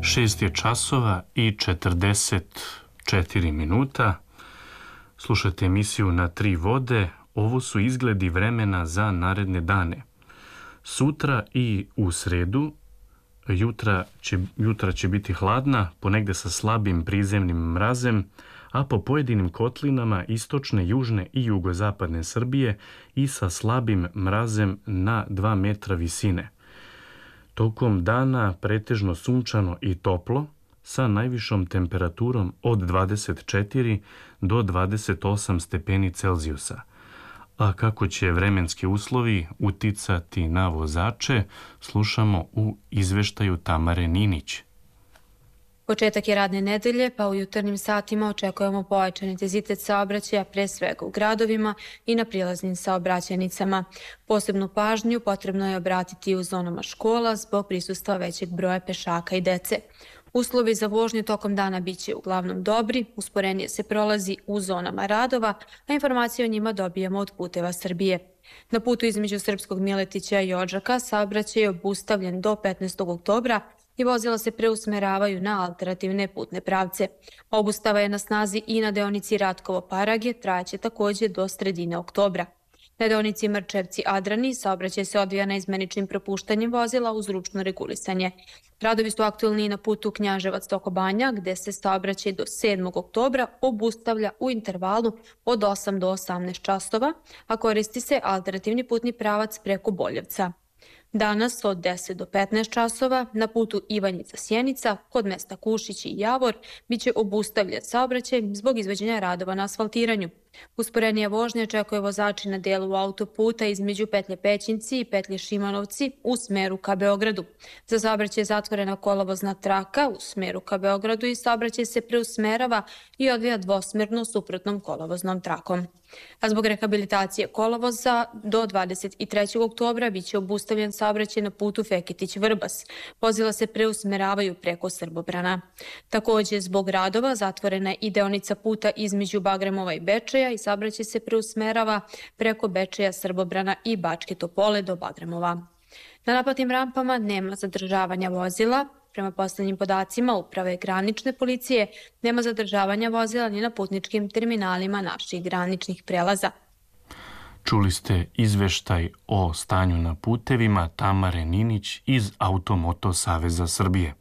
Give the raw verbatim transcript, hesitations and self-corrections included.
Šest je časova i četrdeset četiri minuta. Slušate emisiju Na tri vode. Ovo su izgledi vremena za naredne dane. Sutra i u sredu jutra će, jutra će biti hladna, ponegde sa slabim prizemnim mrazem, a po pojedinim kotlinama istočne, južne i jugozapadne Srbije i sa slabim mrazem na dva metra visine. Tokom dana pretežno sunčano i toplo, sa najvišom temperaturom od dvadeset četiri do dvadeset osam stepeni Celzijusa. A kako će vremenski uslovi uticati na vozače, slušamo u izveštaju Tamare Ninić. Početak je radne nedelje, pa u jutarnjim satima očekujemo pojačan intenzitet saobraćaja, pre svega u gradovima i na prilaznim saobraćajnicama. Posebnu pažnju potrebno je obratiti u zonama škola zbog prisustva većeg broja pešaka i dece. Uslovi za vožnju tokom dana biće uglavnom dobri, usporenije se prolazi u zonama radova, a informacije o njima dobijamo od Puteva Srbije. Na putu između Srpskog Miletića i Odžaka saobraćaj je obustavljen do petnaestog oktobra i vozila se preusmeravaju na alternativne putne pravce. Obustava je na snazi i na deonici Ratkovo-Parage, trajaće takođe do sredine oktobra. Na deonici Mrčevci-Adrani saobraćaj se odvija neizmeničnim propuštanjem vozila uz ručno regulisanje. Radovi su aktuelni i na putu Knjaževac-Soko Banja, gde se saobraćaj do sedmog oktobra obustavlja u intervalu od osam do osamnaest časova, a koristi se alternativni putni pravac preko Boljevca. Danas od deset do petnaest časova na putu Ivanjica-Sjenica kod mesta Kušić i Javor biće obustavljen saobraćaj zbog izvođenja radova na asfaltiranju. Usporenija vožnja očekuje vozači na delu autoputa između petlje Pećinci i petlje Šimanovci u smeru ka Beogradu. Za saobraćaj je zatvorena kolovozna traka u smeru ka Beogradu i saobraćaj se preusmerava i odvija dvosmerno suprotnom kolovoznom trakom. A zbog rehabilitacije kolovoza do dvadeset trećeg oktobra biće obustavljen saobraćaj na putu Feketić-Vrbas. Vozila se preusmeravaju preko Srbobrana. Takođe, zbog radova zatvorena je i deonica puta između Bagremova i Bečeja i saobraćaj se preusmerava preko Bečeja, Srbobrana i Bačke Topole do Bagremova. Na naplatnim rampama nema zadržavanja vozila. Prema poslednjim podacima Uprave granične policije nema zadržavanja vozila ni na putničkim terminalima naših graničnih prelaza. Čuli ste izveštaj o stanju na putevima Tamare Ninić iz Automoto Saveza Srbije.